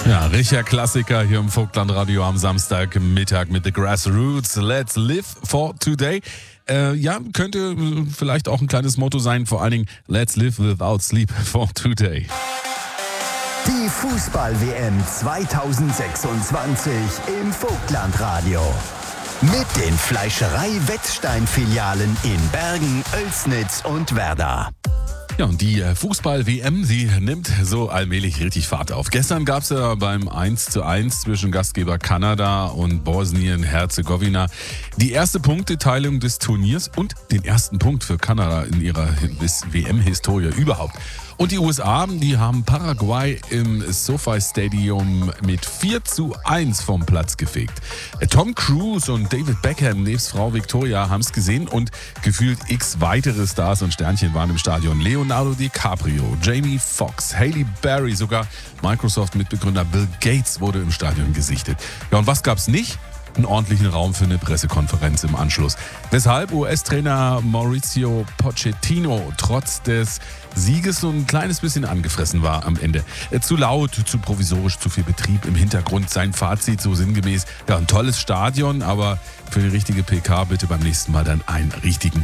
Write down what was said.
Ja, richtiger Klassiker hier im Vogtlandradio am Samstagmittag mit The Grassroots. Let's live for today. Könnte vielleicht auch ein kleines Motto sein, vor allen Dingen Let's live without sleep for today. Die Fußball-WM 2026 im Vogtlandradio. Mit den Fleischerei-Wettstein-Filialen in Bergen, Oelsnitz und Werder. Ja, und die Fußball-WM, sie nimmt so allmählich richtig Fahrt auf. Gestern gab es ja beim 1:1 zwischen Gastgeber Kanada und Bosnien-Herzegowina die erste Punkteteilung des Turniers und den ersten Punkt für Kanada in ihrer WM-Historie überhaupt. Und die USA, die haben Paraguay im SoFi Stadium mit 4:1 vom Platz gefegt. Tom Cruise und David Beckham nebst Frau Victoria haben es gesehen und gefühlt x weitere Stars und Sternchen waren im Stadion. Leonardo DiCaprio, Jamie Foxx, Halle Berry, sogar Microsoft-Mitbegründer Bill Gates wurde im Stadion gesichtet. Ja, und was gab's nicht? Einen ordentlichen Raum für eine Pressekonferenz im Anschluss. Weshalb US-Trainer Mauricio Pochettino trotz des Sieges so ein kleines bisschen angefressen war am Ende. Zu laut, zu provisorisch, zu viel Betrieb im Hintergrund. Sein Fazit so sinngemäß, ja, ein tolles Stadion, aber für die richtige PK bitte beim nächsten Mal dann einen richtigen